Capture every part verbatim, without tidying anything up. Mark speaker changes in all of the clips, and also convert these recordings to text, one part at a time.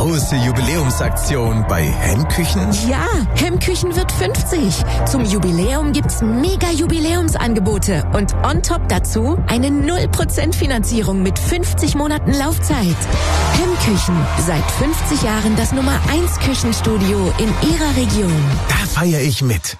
Speaker 1: große Jubiläumsaktion bei Hemmküchen?
Speaker 2: Ja, Hemmküchen wird fünfzig. Zum Jubiläum gibt's mega Jubiläumsangebote und on top dazu eine null Prozent Finanzierung mit fünfzig Monaten Laufzeit. Hemmküchen, seit fünfzig Jahren das Nummer eins Küchenstudio in Ihrer Region.
Speaker 1: Da feiere ich mit.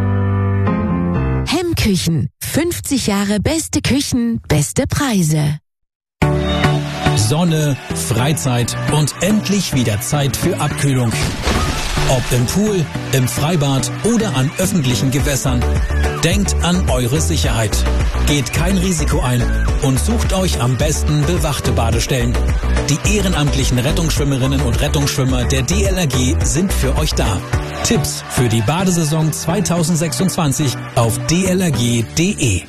Speaker 2: Hemmküchen, fünfzig Jahre beste Küchen, beste Preise.
Speaker 3: Sonne, Freizeit und endlich wieder Zeit für Abkühlung. Ob im Pool, im Freibad oder an öffentlichen Gewässern. Denkt an eure Sicherheit. Geht kein Risiko ein und sucht euch am besten bewachte Badestellen. Die ehrenamtlichen Rettungsschwimmerinnen und Rettungsschwimmer der D L R G sind für euch da. Tipps für die Badesaison zweitausendsechsundzwanzig auf d l r g punkt d e.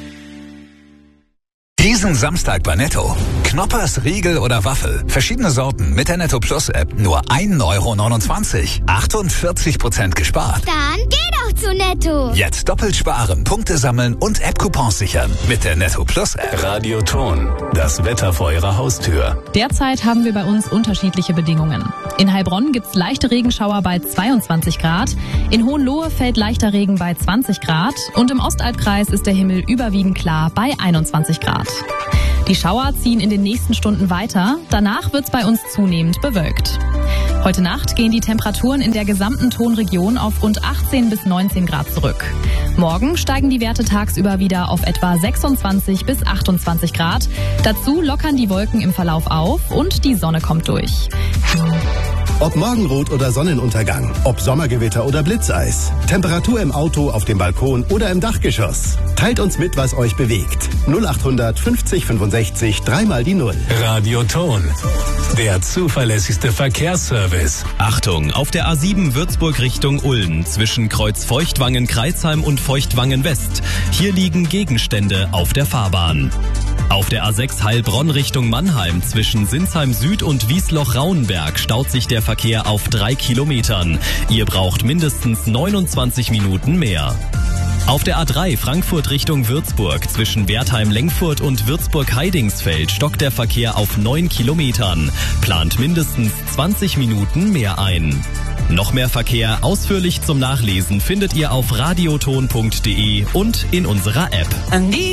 Speaker 4: Diesen Samstag bei Netto. Knoppers, Riegel oder Waffel. Verschiedene Sorten mit der Netto Plus App. Nur ein Euro neunundzwanzig. achtundvierzig Prozent gespart.
Speaker 5: Dann geh doch zu Netto.
Speaker 4: Jetzt doppelt sparen, Punkte sammeln und App-Coupons sichern. Mit der Netto Plus App.
Speaker 6: Radio Ton. Das Wetter vor Ihrer Haustür.
Speaker 7: Derzeit haben wir bei uns unterschiedliche Bedingungen. In Heilbronn gibt's leichte Regenschauer bei zweiundzwanzig Grad. In Hohenlohe fällt leichter Regen bei zwanzig Grad. Und im Ostalbkreis ist der Himmel überwiegend klar bei einundzwanzig Grad. Die Schauer ziehen in den nächsten Stunden weiter. Danach wird's bei uns zunehmend bewölkt. Heute Nacht gehen die Temperaturen in der gesamten Tonregion auf rund achtzehn bis neunzehn Grad zurück. Morgen steigen die Werte tagsüber wieder auf etwa sechsundzwanzig bis achtundzwanzig Grad. Dazu lockern die Wolken im Verlauf auf und die Sonne kommt durch.
Speaker 8: Ob Morgenrot oder Sonnenuntergang, ob Sommergewitter oder Blitzeis, Temperatur im Auto, auf dem Balkon oder im Dachgeschoss. Teilt uns mit, was euch bewegt. null achthundert fünfzig fünfundsechzig, dreimal die Null.
Speaker 6: Radio Ton. Der zuverlässigste Verkehrsservice.
Speaker 9: Achtung, auf der A sieben Würzburg Richtung Ulm zwischen Kreuz Feuchtwangen-Kreuzheim und Feuchtwangen-West. Hier liegen Gegenstände auf der Fahrbahn. Auf der A sechs Heilbronn Richtung Mannheim zwischen Sinsheim Süd und Wiesloch-Rauenberg staut sich der Verkehr auf drei Kilometern. Ihr braucht mindestens neunundzwanzig Minuten mehr. Auf der A drei Frankfurt Richtung Würzburg zwischen Wertheim-Lengfurt und Würzburg-Heidingsfeld stockt der Verkehr auf neun Kilometern. Plant mindestens zwanzig Minuten mehr ein. Noch mehr Verkehr ausführlich zum Nachlesen findet ihr auf radioton punkt de und in unserer App.